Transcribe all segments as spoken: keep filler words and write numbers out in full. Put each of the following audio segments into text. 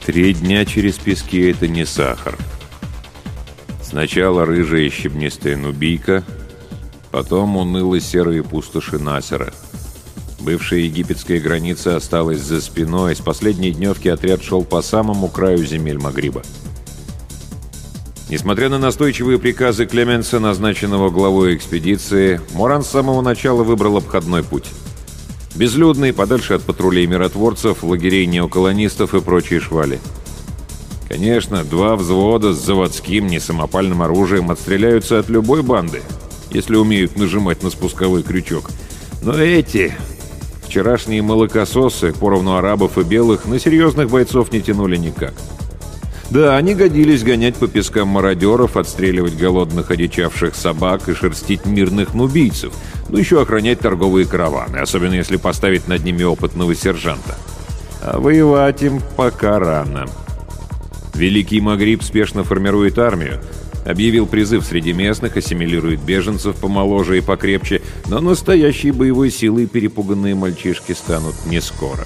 Три дня через пески — это не сахар. Сначала рыжая щебнистая нубийка, потом уныло-серые пустоши Насера. Бывшая египетская граница осталась за спиной. С последней дневки отряд шел по самому краю земель Магриба. Несмотря на настойчивые приказы Клеменса, назначенного главой экспедиции, Моран с самого начала выбрал обходной путь. Безлюдный, подальше от патрулей миротворцев, лагерей неоколонистов и прочей швали. Конечно, два взвода с заводским несамопальным оружием отстреляются от любой банды, если умеют нажимать на спусковой крючок. Но эти, вчерашние молокососы, поровну арабов и белых, на серьезных бойцов не тянули никак. Да, они годились гонять по пескам мародеров, отстреливать голодных одичавших собак и шерстить мирных нубийцев, ну еще охранять торговые караваны, особенно если поставить над ними опытного сержанта. А воевать им пока рано. Великий Магриб спешно формирует армию, объявил призыв среди местных, ассимилирует беженцев помоложе и покрепче, но настоящей боевой силой перепуганные мальчишки станут не скоро.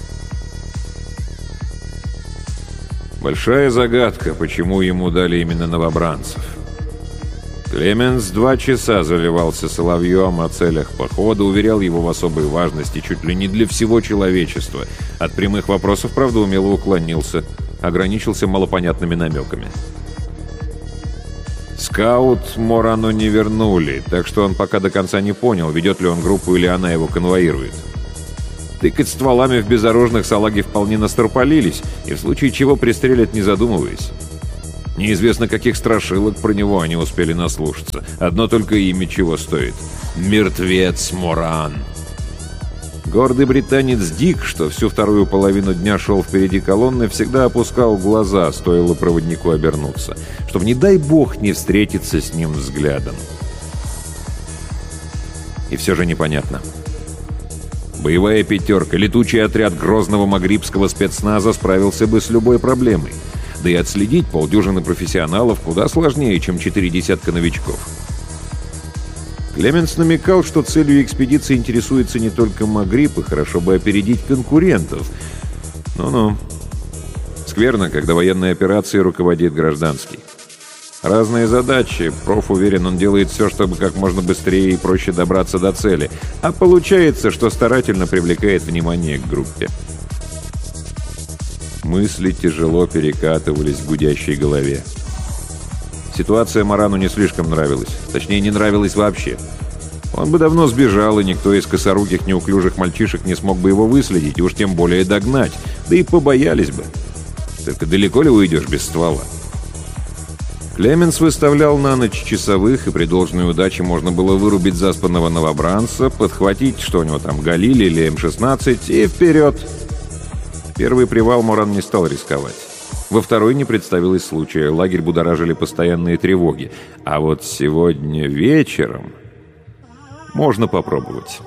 Большая загадка, почему ему дали именно новобранцев. Клеменс два часа заливался соловьем о целях похода, уверял его в особой важности чуть ли не для всего человечества. От прямых вопросов, правда, умело уклонился, ограничился малопонятными намеками. Скаут Морану не вернули, так что он пока до конца не понял, ведет ли он группу или она его конвоирует. Тыкать стволами в безоружных салаги вполне настропалились, и в случае чего пристрелят, не задумываясь. Неизвестно, каких страшилок про него они успели наслушаться. Одно только имя чего стоит. Мертвец Моран. Гордый британец Дик, что всю вторую половину дня шел впереди колонны, всегда опускал глаза, стоило проводнику обернуться, чтобы, не дай бог, не встретиться с ним взглядом. И все же непонятно. Боевая пятерка, летучий отряд грозного магрибского спецназа справился бы с любой проблемой. Да и отследить полдюжины профессионалов куда сложнее, чем четыре десятка новичков. Клеменс намекал, что целью экспедиции интересуется не только Магриб, и хорошо бы опередить конкурентов. Ну-ну. Скверно, когда военной операцией руководит гражданский. Разные задачи. Проф уверен, он делает все, чтобы как можно быстрее и проще добраться до цели. А получается, что старательно привлекает внимание к группе. Мысли тяжело перекатывались в гудящей голове. Ситуация Морану не слишком нравилась. Точнее, не нравилась вообще. Он бы давно сбежал, и никто из косоруких неуклюжих мальчишек не смог бы его выследить, и уж тем более догнать. Да и побоялись бы. Только далеко ли уйдешь без ствола? Клеменс выставлял на ночь часовых, и при должной удаче можно было вырубить заспанного новобранца, подхватить, что у него там, Галиль или эм шестнадцать, и вперед. Первый привал Моран не стал рисковать. Во второй не представилось случая, лагерь будоражили постоянные тревоги. А вот сегодня вечером можно попробовать.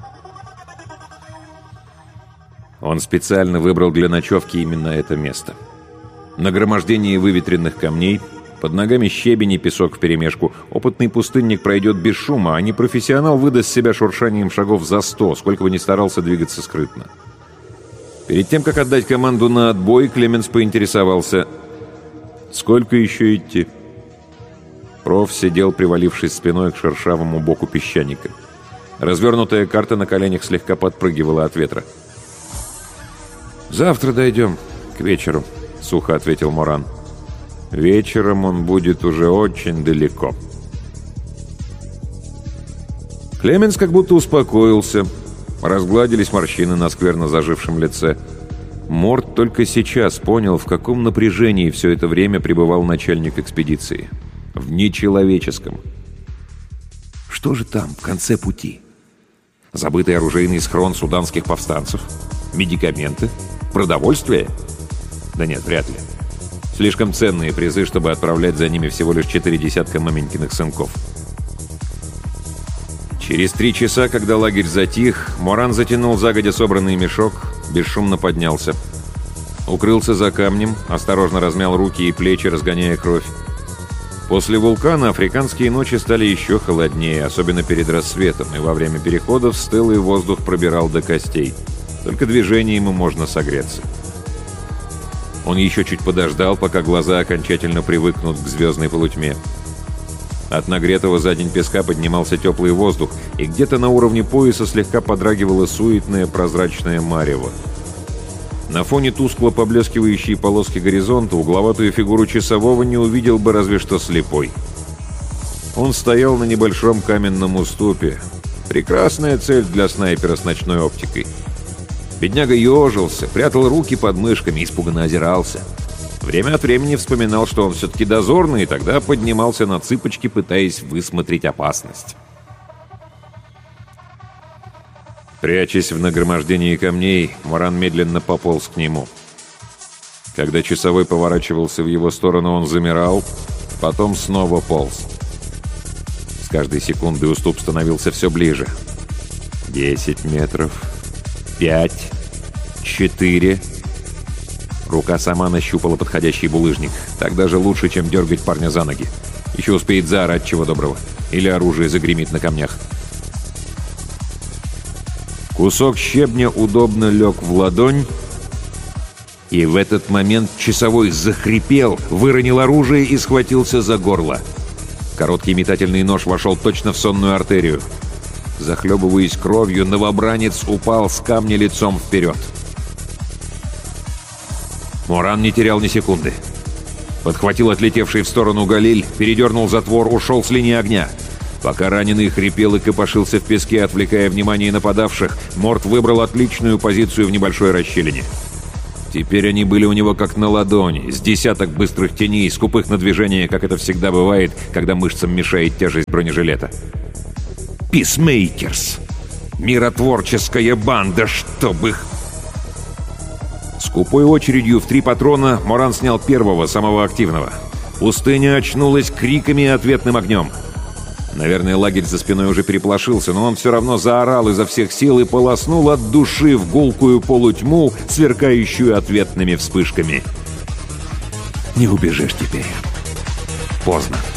Он специально выбрал для ночевки именно это место. Нагромождение выветренных камней, под ногами щебень и песок вперемешку. Опытный пустынник пройдет без шума, а непрофессионал выдаст себя шуршанием шагов за сто, сколько бы ни старался двигаться скрытно. Перед тем, как отдать команду на отбой, Клеменс поинтересовался: «Сколько еще идти?» Проф сидел, привалившись спиной к шершавому боку песчаника. Развернутая карта на коленях слегка подпрыгивала от ветра. «Завтра дойдем, к вечеру», — сухо ответил Моран. «Вечером он будет уже очень далеко». Клеменс как будто успокоился. Разгладились морщины на скверно зажившем лице. Морт только сейчас понял, в каком напряжении все это время пребывал начальник экспедиции. В нечеловеческом. Что же там в конце пути? Забытый оружейный схрон суданских повстанцев? Медикаменты? Продовольствие? Да нет, вряд ли. Слишком ценные призы, чтобы отправлять за ними всего лишь четыре десятка маменькиных сынков. Через три часа, когда лагерь затих, Моран затянул загодя собранный мешок, бесшумно поднялся. Укрылся за камнем, осторожно размял руки и плечи, разгоняя кровь. После вулкана африканские ночи стали еще холоднее, особенно перед рассветом, и во время переходов стылый воздух пробирал до костей. Только движением ему можно согреться. Он еще чуть подождал, пока глаза окончательно привыкнут к звездной полутьме. От нагретого за день песка поднимался теплый воздух, и где-то на уровне пояса слегка подрагивало суетное прозрачное марево. На фоне тускло поблескивающей полоски горизонта угловатую фигуру часового не увидел бы разве что слепой. Он стоял на небольшом каменном уступе. Прекрасная цель для снайпера с ночной оптикой. Бедняга ежился, прятал руки под мышками, испуганно озирался. Время от времени вспоминал, что он все-таки дозорный, и тогда поднимался на цыпочки, пытаясь высмотреть опасность. Прячась в нагромождении камней, Моран медленно пополз к нему. Когда часовой поворачивался в его сторону, он замирал, потом снова полз. С каждой секундой уступ становился все ближе. Десять метров. Пять. Четыре. Рука сама нащупала подходящий булыжник. Так даже лучше, чем дергать парня за ноги. Еще успеет заорать чего доброго. Или оружие загремит на камнях. Кусок щебня удобно лег в ладонь, и в этот момент часовой захрипел, выронил оружие и схватился за горло. Короткий метательный нож вошел точно в сонную артерию. Захлебываясь кровью, новобранец упал с камня лицом вперед. Моран не терял ни секунды. Подхватил отлетевший в сторону Галиль, передернул затвор, ушел с линии огня. Пока раненый хрипел и копошился в песке, отвлекая внимание нападавших, Морт выбрал отличную позицию в небольшой расщелине. Теперь они были у него как на ладони, с десяток быстрых теней, скупых на движение, как это всегда бывает, когда мышцам мешает тяжесть бронежилета. «Писмейкерс! Миротворческая банда, чтоб их...» Скупой очередью в три патрона Моран снял первого, самого активного. Пустыня очнулась криками и ответным огнем. Наверное, лагерь за спиной уже переполошился, но он все равно заорал изо всех сил и полоснул от души в гулкую полутьму, сверкающую ответными вспышками. «Не убежишь теперь. Поздно».